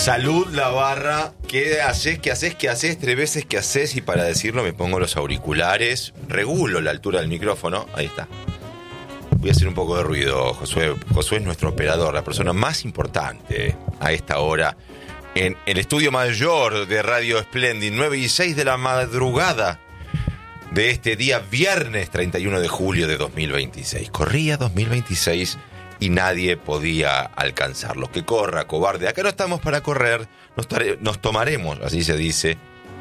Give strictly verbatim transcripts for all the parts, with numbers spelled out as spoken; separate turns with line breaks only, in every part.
Salud la barra. ¿Qué haces? ¿Qué haces? ¿Qué haces? Tres veces ¿qué haces? Y para decirlo me pongo los auriculares. Regulo la altura del micrófono. Ahí está. Voy a hacer un poco de ruido. Josué, Josué es nuestro operador, la persona más importante a esta hora en el estudio mayor de Radio Splendid. nueve y seis de la madrugada de este día viernes treinta y uno de julio de dos mil veintiséis. Corría dos mil veintiséis y nadie podía alcanzarlo. Que corra, cobarde. Acá no estamos para correr, nos, tare- nos tomaremos, así se dice,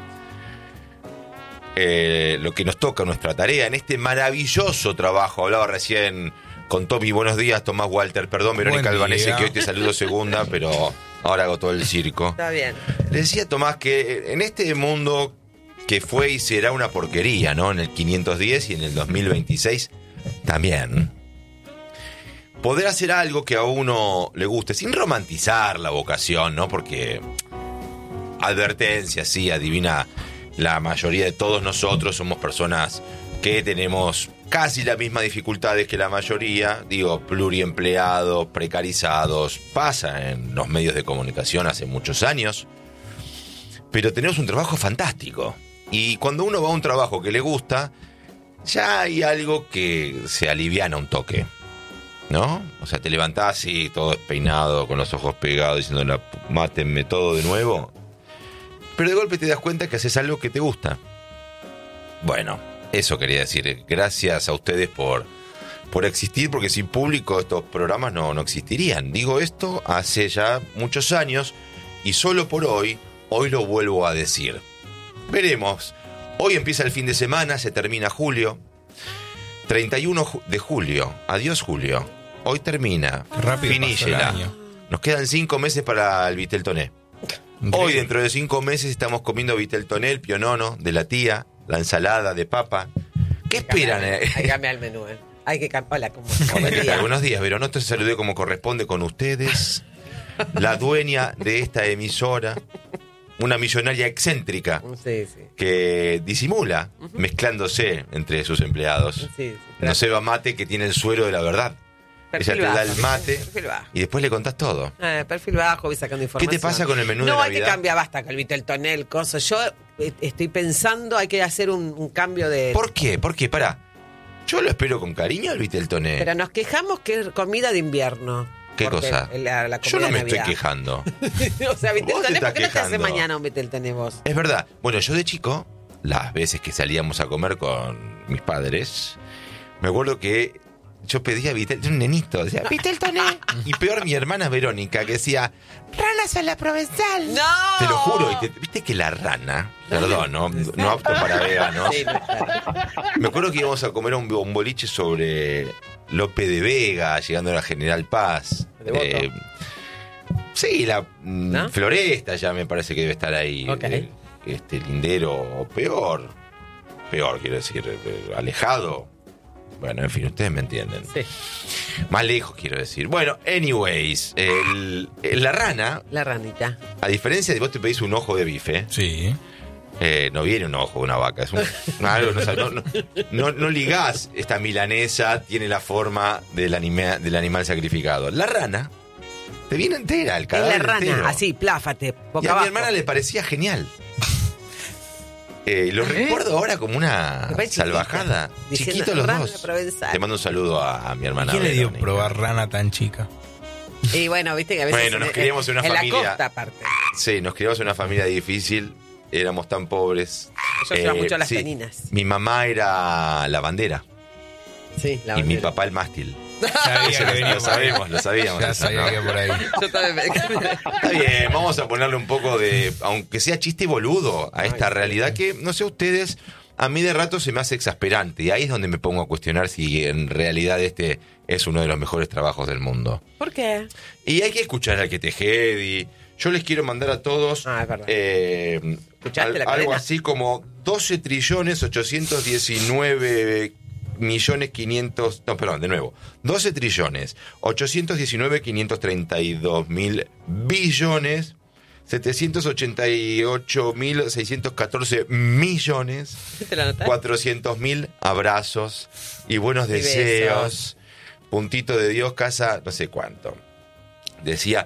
eh, lo que nos toca, nuestra tarea, en este maravilloso trabajo. Hablaba recién con Tommy, buenos días, Tomás Walter, perdón, Verónica Albanese, que hoy te saludo segunda, pero ahora hago todo el circo.
Está bien.
Le decía Tomás que en este mundo que fue y será una porquería, ¿no? En el quinientos diez y en el dos mil veintiséis también. Poder hacer algo que a uno le guste, sin romantizar la vocación, ¿no? Porque, advertencia, sí, adivina, la mayoría de todos nosotros somos personas que tenemos casi las mismas dificultades que la mayoría, digo, pluriempleados, precarizados, pasa en los medios de comunicación hace muchos años, pero tenemos un trabajo fantástico. Y cuando uno va a un trabajo que le gusta, ya hay algo que se aliviana un toque, ¿no? O sea, te levantás así, todo despeinado, con los ojos pegados, diciendo, mátenme todo de nuevo. Pero de golpe te das cuenta que haces algo que te gusta. Bueno, eso quería decir. Gracias a ustedes por, por existir, porque sin público estos programas no, no existirían. Digo esto hace ya muchos años y solo por hoy, hoy lo vuelvo a decir. Veremos. Hoy empieza el fin de semana, se termina julio. treinta y uno de julio. Adiós, julio. Hoy termina.
Rápido
Finísela. Nos quedan cinco meses para el Vitel Toné. Hoy, dentro de cinco meses, estamos comiendo Vitel Toné, el pionono de la tía, la ensalada de papa. ¿Qué esperan?
Hay que cambiar el menú, ¿eh? Hay que cambiar. Hola, ¿cómo
Hola, buenos días, Verón. Te saludé como corresponde con ustedes. La dueña de esta emisora, una millonaria excéntrica,
sí, sí.
que disimula, uh-huh, mezclándose entre sus empleados.
Sí, sí,
no se va mate, que tiene el suero de la verdad. Ella te
bajo,
da el mate y después le contás todo.
Eh, perfil bajo, voy sacando información.
¿Qué te pasa con el menú
no,
de Navidad?
No, hay que cambiar, basta, Calvito, el tonel, coso. Yo estoy pensando, hay que hacer un, un cambio de...
¿Por qué? ¿Por qué? Pará. Yo lo espero con cariño al Vitel Toné.
Pero nos quejamos que es comida de invierno.
¿Qué cosa?
La, la
Yo no me estoy quejando.
O sea, Vitel Toné, ¿por qué no te hace mañana un Vitel Toné vos?
Es verdad. Bueno, yo de chico, las veces que salíamos a comer con mis padres, me acuerdo que yo pedía Vitel, un nenito, decía Vitel Toné. Y peor mi hermana Verónica, que decía ranas a la provenzal.
¡No!
Te lo juro. Y te, viste que la rana, perdón, no, no apto para veganos. Sí, no, me acuerdo que íbamos a comer un, un boliche sobre Lope de Vega, llegando a la General Paz. Eh, sí, la ¿no? Floresta ya me parece que debe estar ahí.
Okay.
El, este lindero, o peor. Peor, quiero decir, alejado. Bueno, en fin, ustedes me entienden.
Sí.
Más lejos, quiero decir. Bueno, anyways, el, el, la rana...
La ranita.
A diferencia de vos te pedís un ojo de bife.
Sí.
Eh, no viene un ojo de una vaca. Es un, algo, no, no, no, no ligás esta milanesa, tiene la forma del, anime, del animal sacrificado. La rana te viene entera, el cadáver
es la rana,
entero.
Así, pláfate, boca
y a
abajo.
mi hermana le parecía genial. Eh, lo ¿Eh? recuerdo ahora como una salvajada. Chiquitos los dos. Te mando un saludo a, a mi hermana.
¿Quién le dio probar rana tan chica?
Y bueno, viste que a veces...
Bueno, nos criamos en una
en
familia...
En la costa, aparte.
Sí, nos criamos en una familia difícil. Éramos tan pobres.
Yo eh, mucho a las sí. peninas.
Mi mamá era lavandera.
Sí, lavandera.
Y mi papá el mástil.
Sabía que
lo, lo sabemos, lo sabíamos.
Ya sabía, ¿no? Que por ahí.
Yo también me...
Está bien, vamos a ponerle un poco de, aunque sea chiste boludo, a esta Ay, realidad que, no sé ustedes, a mí de rato se me hace exasperante. Y ahí es donde me pongo a cuestionar si en realidad este es uno de los mejores trabajos del mundo.
¿Por qué?
Y hay que escuchar al que te jedi. Yo les quiero mandar a todos
ah,
eh, al, algo así como doce trillones ochocientos diecinueve millones quinientos, no, perdón, de nuevo, doce trillones ochocientos diecinueve quinientos treinta y dos mil billones setecientos ochenta y ocho mil seiscientos catorce millones cuatrocientos mil abrazos y buenos y deseos, besos. Puntito de Dios, casa, no sé cuánto. Decía,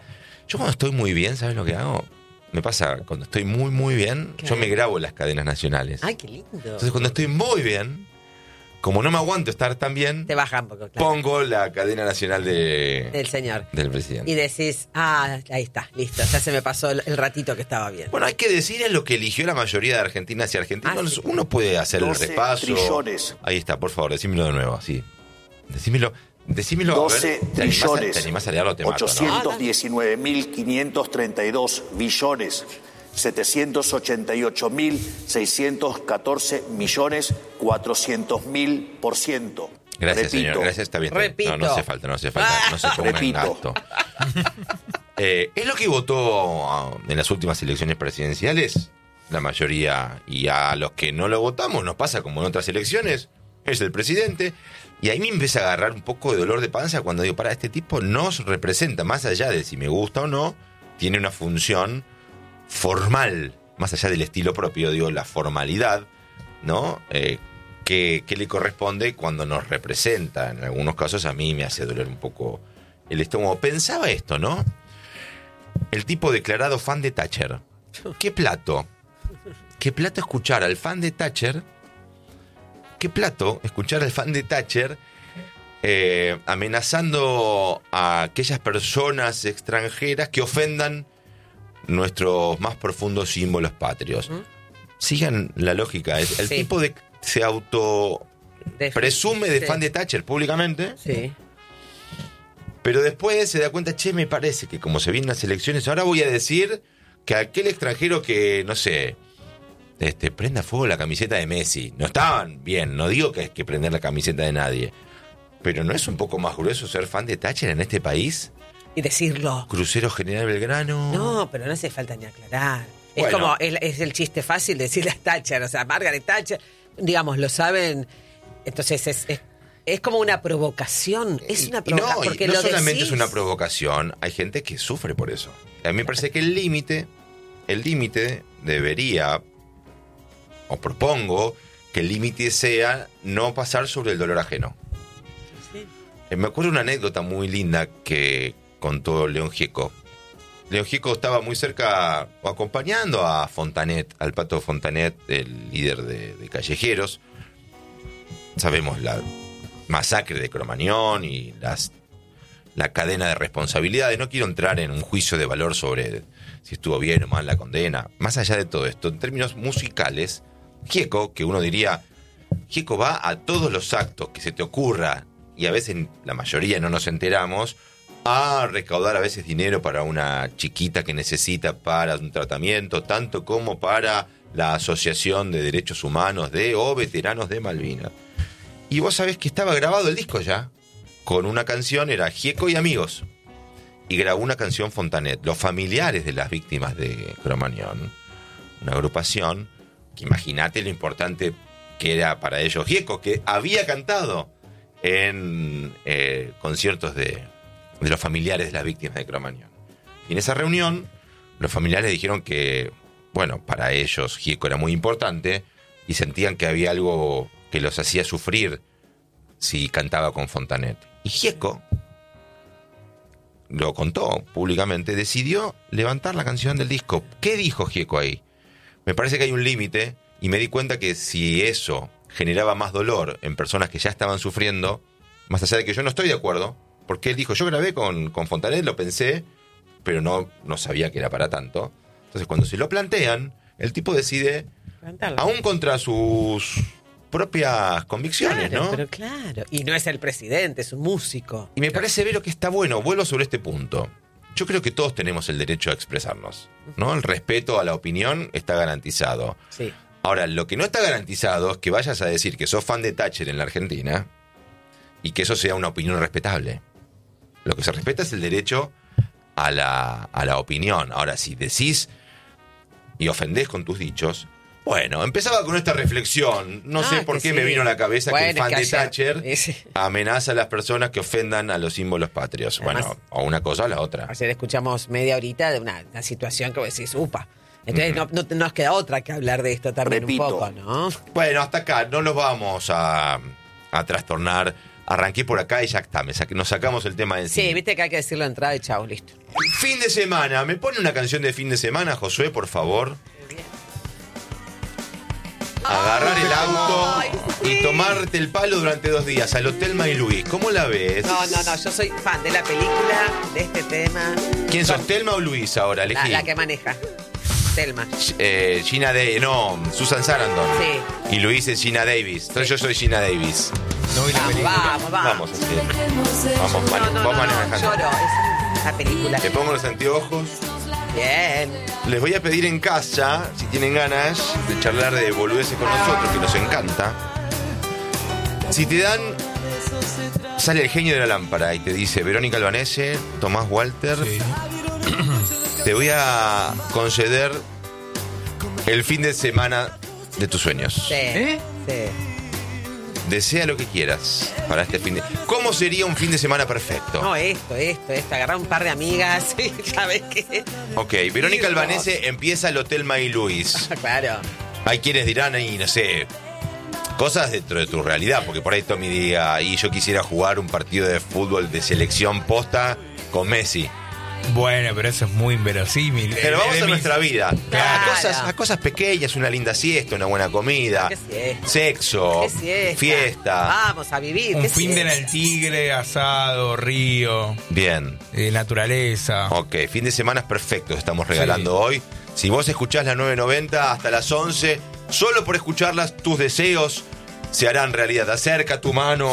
Yo cuando estoy muy bien, ¿sabes lo que hago? Me pasa, cuando estoy muy, muy bien,
¿Qué?
yo me grabo las cadenas nacionales.
Ay, qué lindo.
Entonces, cuando estoy muy bien, como no me aguanto estar tan bien,
Te baja un poco, claro.
pongo la cadena nacional de,
Del señor.
del presidente.
Y decís, ah, ahí está, listo, ya se me pasó el, el ratito que estaba bien.
Bueno, hay que decir es lo que eligió la mayoría de argentinas y argentinos.
Ah, sí.
Uno puede hacer el
doce
repaso.
trillones.
Ahí está, por favor, decímelo de nuevo, sí. Decímelo, decímelo. a ver,
doce
¿te animás a-
trillones.
¿Te animás a leerlo? Te mato, ¿no?
ochocientos diecinueve mil quinientos treinta y dos billones. setecientos ochenta y ocho mil seiscientos catorce millones cuatrocientos mil por ciento.
Gracias,
Repito,
señor. Gracias, está bien. está bien.
Repito.
No, no hace falta, no hace falta. No se ponga en
Repito.
gasto. Eh, es lo que votó ah, en las últimas elecciones presidenciales la mayoría. Y a los que no lo votamos nos pasa como en otras elecciones. Es el presidente. Y ahí me empieza a agarrar un poco de dolor de panza cuando digo, para, este tipo nos representa, más allá de si me gusta o no, tiene una función formal, más allá del estilo propio, digo, la formalidad, ¿no? Eh, que, que le corresponde cuando nos representa. En algunos casos a mí me hace doler un poco el estómago. Pensaba esto, ¿no? El tipo declarado fan de Thatcher. ¿Qué plato? ¿Qué plato escuchar al fan de Thatcher? ¿Qué plato escuchar al fan de Thatcher eh, amenazando a aquellas personas extranjeras que ofendan nuestros más profundos símbolos patrios?
¿Mm?
Sigan la lógica. El, el
Sí.
tipo de, se auto
De-
presume de
sí.
fan de Thatcher públicamente,
Sí.
pero después se da cuenta, che, me parece que como se vienen las elecciones, ahora voy a decir que aquel extranjero que, no sé, este, prenda fuego la camiseta de Messi. No estaban bien, no digo que hay que prender la camiseta de nadie, pero ¿no es un poco más grueso ser fan de Thatcher en este país?
Y decirlo.
Crucero General Belgrano.
No, pero no hace falta ni aclarar. Es
Bueno.
como, el, es el chiste fácil decirle a Thatcher, o sea, Margaret Thatcher, digamos, lo saben, entonces es, es, es como una provocación, es una
Y no,
provocación,
y
porque
no
lo
solamente
decís.
es una provocación, hay gente que sufre por eso. A mí me parece que el límite, el límite debería, o propongo, que el límite sea no pasar sobre el dolor ajeno.
Sí.
Eh, Me acuerdo una anécdota muy linda que contó León Gieco. León Gieco estaba muy cerca, o acompañando a Fontanet, al Pato Fontanet, el líder de, de Callejeros. Sabemos la masacre de Cromañón y las, la cadena de responsabilidades. No quiero entrar en un juicio de valor sobre si estuvo bien o mal la condena. Más allá de todo esto, en términos musicales, Gieco, que uno diría, Gieco va a todos los actos que se te ocurra, y a veces la mayoría no nos enteramos, a recaudar a veces dinero para una chiquita que necesita para un tratamiento, tanto como para la Asociación de Derechos Humanos de o Veteranos de Malvinas. Y vos sabés que estaba grabado el disco ya, con una canción, era Gieco y Amigos, y grabó una canción Fontanet, los familiares de las víctimas de Cromañón, una agrupación que imagínate lo importante que era para ellos Gieco, que había cantado en eh, conciertos de, de los familiares de las víctimas de Cromañón. Y en esa reunión, los familiares dijeron que, bueno, para ellos Gieco era muy importante y sentían que había algo que los hacía sufrir si cantaba con Fontanet. Y Gieco, lo contó públicamente, decidió levantar la canción del disco. ¿Qué dijo Gieco ahí? Me parece que hay un límite y me di cuenta que si eso generaba más dolor en personas que ya estaban sufriendo, más allá de que yo no estoy de acuerdo, porque él dijo, yo grabé con, con Fontanet, lo pensé, pero no, no sabía que era para tanto. Entonces cuando se lo plantean, el tipo decide,
Cantarlo.
aún contra sus propias convicciones,
Claro,
¿no?
pero claro. Y no es el presidente, es un músico.
Y me parece ver lo que está bueno. Vuelvo sobre este punto. Yo creo que todos tenemos el derecho a expresarnos, ¿no? El respeto a la opinión está garantizado.
Sí.
Ahora, lo que no está garantizado es que vayas a decir que sos fan de Thatcher en la Argentina y que eso sea una opinión respetable. Lo que se respeta es el derecho a la, a la opinión. Ahora, si decís y ofendés con tus dichos, bueno, empezaba con esta reflexión. No
Ah,
sé por
que
qué
sí.
me vino a la cabeza
Bueno,
que el
es
fan
que
de
ayer-
Thatcher
ese-
amenaza a las personas que ofendan a los símbolos patrios.
Además-
bueno, o una cosa o la otra.
Ayer escuchamos media horita de una, una situación que vos decís, upa. Entonces no, no te- nos queda otra que hablar de esto también
Repito.
un poco, ¿no?
Bueno, hasta acá no los vamos a, a trastornar arranqué por acá y ya está, me saqué- nos sacamos el tema de encima.
Sí, viste que hay que decirlo de entrada y chau, listo.
Fin de semana, ¿me pone una canción de fin de semana, Josué, por favor? Agarrar el auto
Ay, sí.
y tomarte el palo durante dos días al Hotel Mailui. ¿Cómo la ves?
No, no, no, yo soy fan de la película, de este tema.
¿Quién sos, Telma o Luis ahora?
La,
Elegí.
la que maneja. Telma.
Eh, Gina Davis, no, Susan Sarandon.
Sí.
Y Luis es Gina Davis. Entonces yo soy Gina Davis.
No vi la
Vamos,
película.
vamos, vamos.
Vamos así. Vamos,
No,
mane-
no,
vos
no, no,
manejando.
lloro. Es una película.
Te pongo los anteojos.
Bien.
Les voy a pedir en casa, si tienen ganas de charlar de boludeces con nosotros, que nos encanta. Si te dan, sale el genio de la lámpara y te dice Verónica Albanese, Tomás Walter,
Sí.
te voy a conceder el fin de semana de tus sueños.
Sí.
¿Eh?
Sí.
Desea lo que quieras para este fin de... ¿Cómo sería un fin de semana perfecto?
No, esto, esto, esto. Agarrar un par de amigas. Sí, ¿sabes qué?
Ok, Verónica Albanese empieza el Hotel May Luis.
Claro.
Hay quienes dirán ahí, no sé, cosas dentro de tu realidad, porque por ahí Tommy diga, y yo quisiera jugar un partido de fútbol de selección posta con Messi.
Bueno, pero eso es muy inverosímil.
Pero
Eh,
vamos
de
a
mis-
nuestra vida.
Claro.
A cosas, a cosas pequeñas, una linda siesta, una buena comida,
¿Qué siesta?
sexo,
¿Qué siesta?
fiesta.
Vamos a vivir.
Un
¿Qué
fin de en
siesta?
el Tigre, asado, río,
Bien.
eh, naturaleza.
Ok, fin de semana perfecto estamos regalando hoy. Si vos escuchás las nueve noventa hasta las once, solo por escucharlas, tus deseos se harán realidad. Acerca tu mano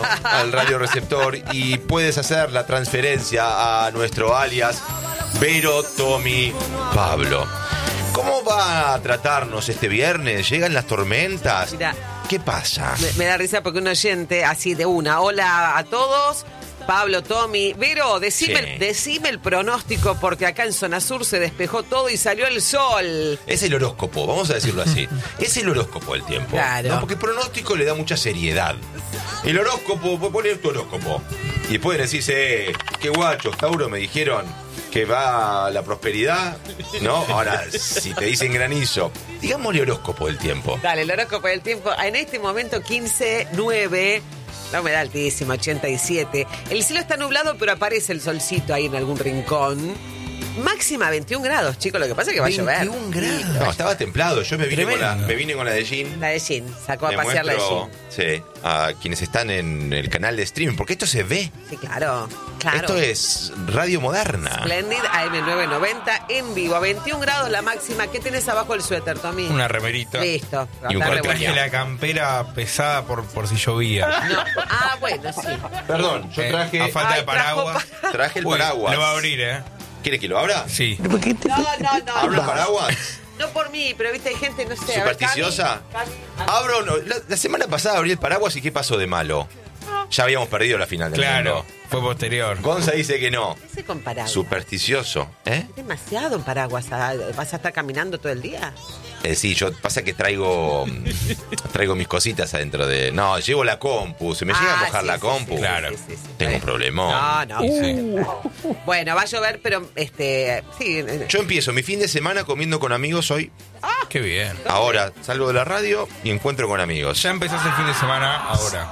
al radioreceptor y puedes hacer la transferencia a nuestro alias Vero, Tommy, Pablo. ¿Cómo va a tratarnos este viernes? ¿Llegan las tormentas?
Mirá.
¿Qué pasa?
Me, me da risa porque un oyente así de una. Hola a todos. Pablo, Tommy. Vero, decime,
Sí.
decime el pronóstico porque acá en Zona Sur se despejó todo y salió el sol.
Es el horóscopo, vamos a decirlo así. Es el horóscopo el tiempo.
Claro.
¿no? Porque el pronóstico le da mucha seriedad. El horóscopo, vos poner tu horóscopo. Y pueden decirse, eh, qué guachos, Tauro, me dijeron que va la prosperidad. ¿No? Ahora, si te dicen granizo, digámosle horóscopo del tiempo.
Dale, el horóscopo del tiempo. En este momento quince, nueve. La humedad altísima, ochenta y siete. El cielo está nublado, pero aparece el solcito ahí en algún rincón. Máxima veintiún grados, chicos. Lo que pasa es que va a llover.
veintiún grados.
No, estaba templado. Yo me vine, con la,
Tremendo.
me vine con la de Jean.
La de Jean. Sacó a
Le
pasear la de
muestro,
Jean.
sí, a quienes están en el canal de streaming, porque esto se ve.
Sí, claro. Claro.
Esto es radio moderna.
Splendid A M novecientos noventa en vivo. A veintiún grados la máxima. ¿Qué tenés abajo del suéter, Tommy?
Una remerita.
Listo.
Y un
Está
contraje.
Traje
revuelto.
la campera pesada por, por si llovía.
No. Ah, bueno, sí.
Perdón, yo
Eh,
traje,
a falta
Ay,
de paraguas.
trajo
traje el
Uy,
paraguas.
Lo va a abrir, ¿eh?
¿Quiere que lo abra?
Sí.
No, no, no.
¿Abro el
no.
paraguas?
No por mí, pero viste, hay gente, no sé. a ver,
¿Supersticiosa?
Cami, Cami, ah,
Abro, no. La, la semana pasada abrí el paraguas y ¿qué pasó de malo? Ya habíamos perdido la final del
Claro,
mundo.
fue posterior.
Gonza dice que no.
¿Qué se con paraguas?
Supersticioso, ¿eh?
Es demasiado en paraguas. ah, ¿Vas a estar caminando todo el día?
Eh, sí, yo pasa que traigo traigo mis cositas adentro de... No, llevo la compu, se me llega a
Ah,
mojar
sí,
la
sí,
compu.
sí,
Claro.
sí, sí, sí.
Tengo un problemón.
No, no.
Sí.
Bueno, va a llover, pero este. Sí. eh,
Yo empiezo mi fin de semana comiendo con amigos hoy.
Qué bien.
Ahora salgo de la radio y encuentro con amigos.
Ya empezás el fin de semana ahora.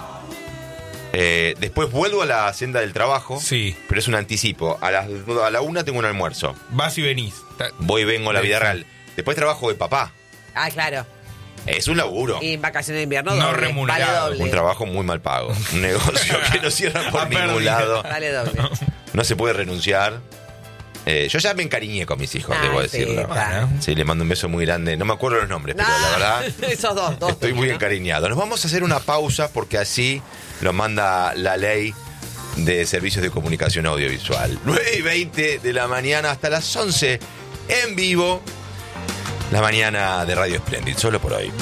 Eh, después vuelvo a la senda del trabajo.
Sí.
Pero es un anticipo. A, las, a la una tengo un almuerzo.
Vas y venís. Ta-
Voy y vengo a la vida real. Después trabajo de papá.
Ah, claro.
Es un laburo.
Y en vacaciones de invierno
No
doble.
remunerado.
Vale doble.
Un trabajo muy mal pago. Un negocio que no cierra por
A
ningún
pérdida.
lado.
Vale doble.
No se puede renunciar. Eh, yo ya me encariñé con mis hijos,
Ay,
debo
sí,
decirlo.
está.
Bueno.
Sí, le mando un beso muy grande. No me acuerdo los nombres, pero
No,
la verdad
esos dos, dos.
estoy muy
tenía, ¿no?
encariñado. Nos vamos a hacer una pausa porque así lo manda la ley de servicios de comunicación audiovisual. nueve y veinte de la mañana hasta las once en vivo. La mañana de Radio Splendid, solo por hoy.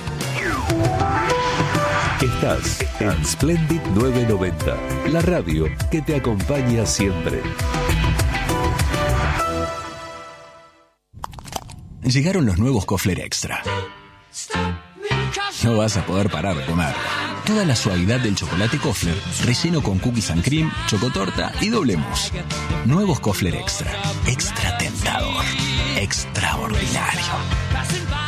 Estás en Splendid novecientos noventa, la radio que te acompaña siempre.
Llegaron los nuevos Kofler Extra. No vas a poder parar de comer. Toda la suavidad del chocolate Kofler, relleno con cookies and cream, chocotorta y doble mousse. Nuevos Kofler Extra. Extra tentador. Extraordinario.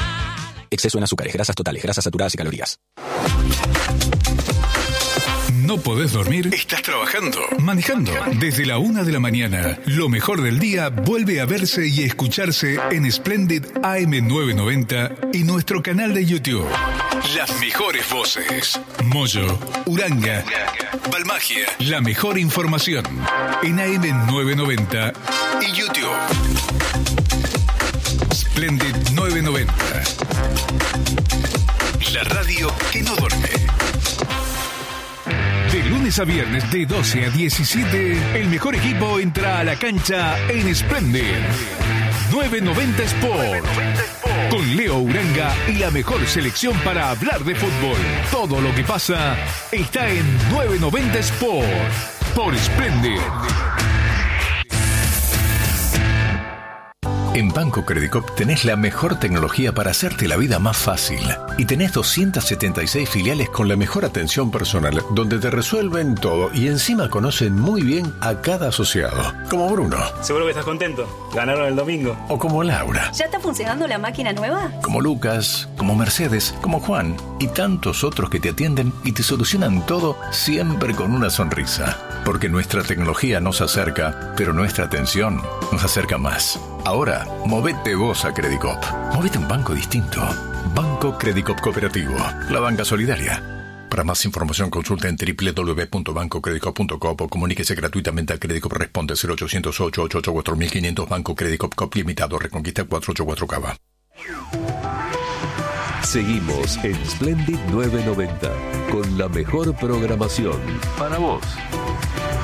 Exceso en azúcares, grasas totales, grasas saturadas y calorías.
¿No podés dormir? ¿Estás trabajando? ¿Manejando? Desde la una de la mañana, lo mejor del día vuelve a verse y escucharse en Splendid A M novecientos noventa y nuestro canal de YouTube. Las mejores voces. Moyo, Uranga, Balmagia. La mejor información en A M novecientos noventa y YouTube. Splendid novecientos noventa. La radio que no duerme. De lunes a viernes de doce a diecisiete, el mejor equipo entra a la cancha en Splendid novecientos noventa Sport. Con Leo Uranga y la mejor selección para hablar de fútbol. Todo lo que pasa está en novecientos noventa Sport. Por Splendid.
En Banco Credicop tenés la mejor tecnología para hacerte la vida más fácil. Y tenés doscientas setenta y seis filiales con la mejor atención personal, donde te resuelven todo y encima conocen muy bien a cada asociado. Como Bruno.
Seguro que estás contento. Ganaron el domingo.
O como Laura.
¿Ya está funcionando la máquina nueva?
Como Lucas, como Mercedes, como Juan y tantos otros que te atienden y te solucionan todo siempre con una sonrisa. Porque nuestra tecnología nos acerca, pero nuestra atención nos acerca más. Ahora, movete vos a Credicop. Movete a un banco distinto. Banco Credicop Cooperativo. La banca solidaria. Para más información consulta en doble u doble u doble u punto banco credicop punto com o comuníquese gratuitamente a Credicop. Responde cero ochocientos ocho ochenta y ocho cuatro mil quinientos. Banco Credicop Cop Limitado. Reconquista cuatrocientos ochenta y cuatro Cava.
Seguimos en Splendid novecientos noventa con la mejor programación para vos.